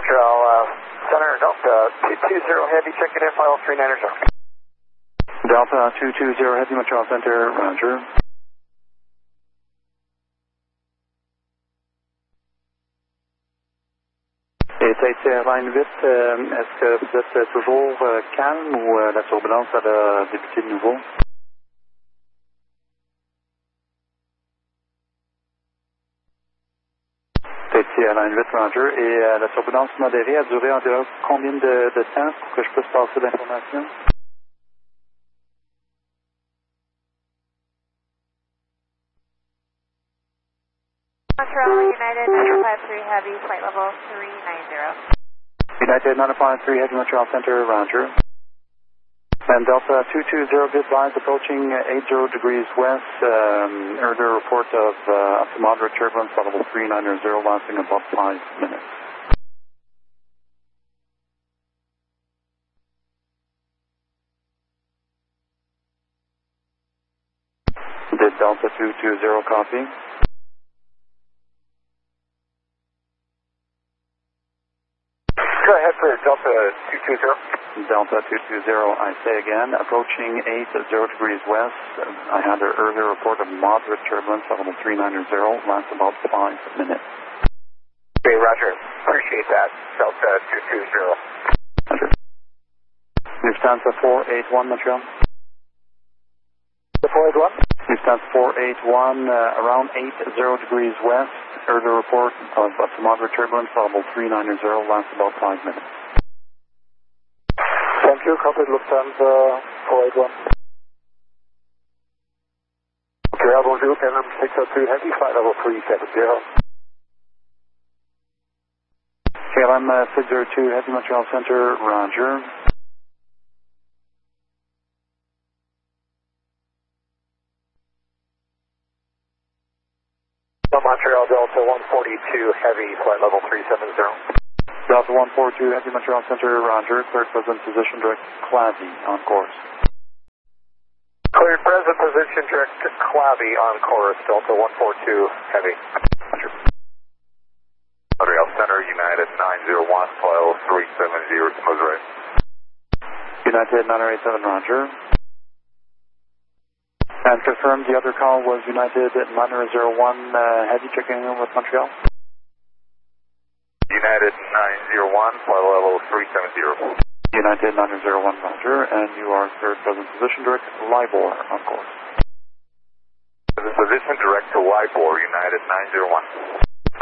Montreal Center, Delta 220 Heavy, checking in, final 390. Delta 220 Heavy, Montreal Center, roger. Et Tahiti Airline 8, est-ce que vous êtes toujours calme ou la turbulence a débuté de nouveau? Tahiti Airline 8, roger. Et la turbulence modérée a duré environ combien de temps pour que je puisse passer l'information? Montreal United 953 Heavy, flight level 390. United 953 Heavy, Montreal Center, roger. And Delta 220, good vibes approaching 80 degrees west. Earlier report of up to moderate turbulence, level 390, lasting about 5 minutes. Did Delta 220 copy? Go ahead for Delta 220. Delta 220, I say again, approaching 80 degrees west. I had an earlier report of moderate turbulence, level 390, lasts about 5 minutes. Okay, roger. Appreciate that. Delta 220. Roger. Lufthansa 481, Montreal. The 481? Lufthansa 481, around 80 degrees west. Earlier report of up to moderate turbulence, level 390, lasts about 5 minutes. Thank you. Copy Lufthansa 481. Okay, bonjour, KLM 602 Heavy, flight level 370. KLM 602 Heavy, Montreal Center, roger. Montreal Delta 142 Heavy, flight level 370. Delta 142 Heavy, Montreal Center, roger. Cleared present position direct Clavy on course. Cleared present position direct Clavy on course, Delta 142 Heavy. Roger. Montreal Center, United 901, flight level 370, smooth right. United 987, roger. And confirm the other call was United 901 Heavy, checking in with Montreal. United 901, flight level 370. United 901, roger. And you are third present position direct LIBOR on course. Position direct to LIBOR, United 901.